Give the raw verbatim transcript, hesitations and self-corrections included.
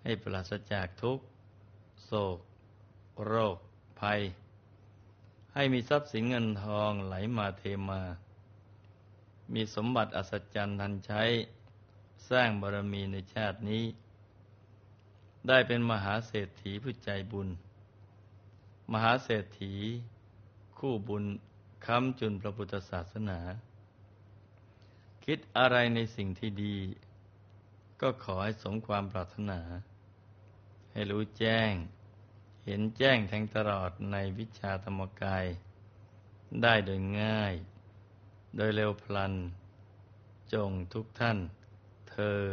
ให้ปราศจากทุกข์โศกโรคภัยให้มีทรัพย์สินเงินทองไหลมาเทมามีสมบัติอัศจรรย์ทันใช้สร้างบารมีในชาตินี้ได้เป็นมหาเศรษฐีผู้ใจบุญมหาเศรษฐีคู่บุญค้ำจุนพระพุทธศาสนาคิดอะไรในสิ่งที่ดีก็ขอให้สมความปรารถนาให้รู้แจ้งเห็นแจ้งแทงตลอดในวิชาธรรมกายได้โดยง่ายโดยเร็วพลันจงทุกท่านเทอ